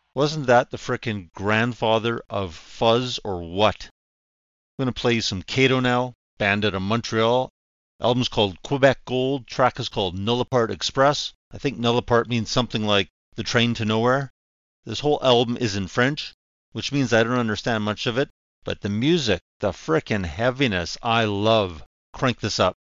Wasn't that the frickin' grandfather of fuzz or what? I'm gonna play you some Kato now, band out of Montreal. Album's called Quebec Gold, track is called Nullapart Express. I think Nullapart means something like the train to nowhere. This whole album is in French, which means I don't understand much of it, but the music, the frickin' heaviness, I love. Crank this up.